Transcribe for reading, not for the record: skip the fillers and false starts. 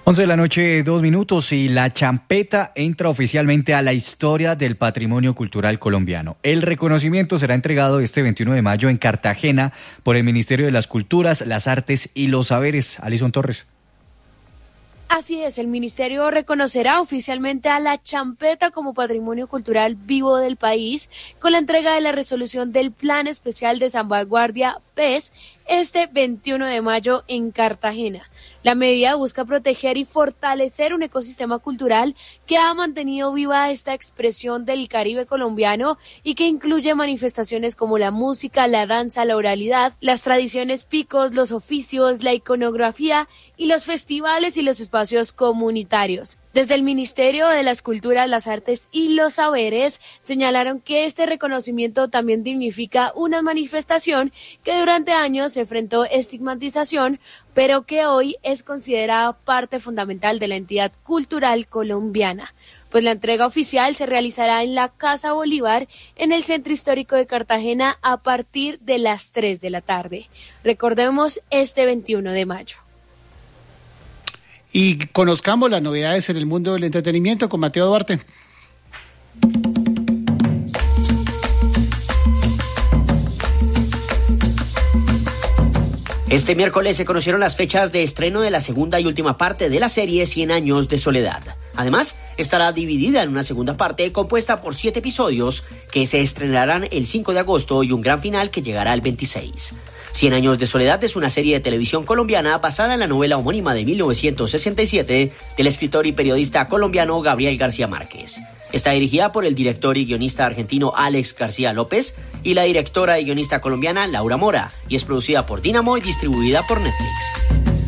11 de la noche, 2 minutos, y la champeta entra oficialmente a la historia del patrimonio cultural colombiano. El reconocimiento será entregado este 21 de mayo en Cartagena por el Ministerio de las Culturas, las Artes y los Saberes. Alison Torres. Así es, el ministerio reconocerá oficialmente a la champeta como patrimonio cultural vivo del país con la entrega de la resolución del Plan Especial de Salvaguardia PES este 21 de mayo en Cartagena. La medida busca proteger y fortalecer un ecosistema cultural que ha mantenido viva esta expresión del Caribe colombiano y que incluye manifestaciones como la música, la danza, la oralidad, las tradiciones picos, los oficios, la iconografía y los festivales y los espacios comunitarios. Desde el Ministerio de las Culturas, las Artes y los Saberes señalaron que este reconocimiento también dignifica una manifestación que durante años se enfrentó estigmatización, pero que hoy es considerada parte fundamental de la entidad cultural colombiana. Pues la entrega oficial se realizará en la Casa Bolívar, en el Centro Histórico de Cartagena, a partir de las 3 de la tarde. Recordemos, este 21 de mayo. Y conozcamos las novedades en el mundo del entretenimiento con Mateo Duarte. Este miércoles se conocieron las fechas de estreno de la segunda y última parte de la serie 100 años de soledad. Además, estará dividida en una segunda parte compuesta por 7 episodios que se estrenarán el 5 de agosto y un gran final que llegará el 26. 100 años de soledad es una serie de televisión colombiana basada en la novela homónima de 1967 del escritor y periodista colombiano Gabriel García Márquez. Está dirigida por el director y guionista argentino Alex García López y la directora y guionista colombiana Laura Mora, y es producida por Dynamo y distribuida por Netflix.